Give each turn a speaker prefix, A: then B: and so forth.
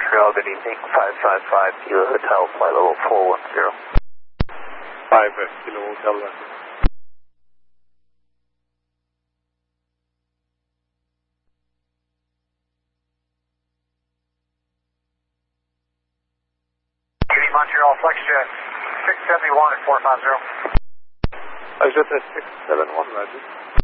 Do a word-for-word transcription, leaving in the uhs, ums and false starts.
A: Montreal, good evening. five five five Kilo Hotel, flight level four one zero.
B: five Kilo Hotel.
C: Montreal, FlexJet six seven one at four five zero.
B: FlexJet six seven one, Roger.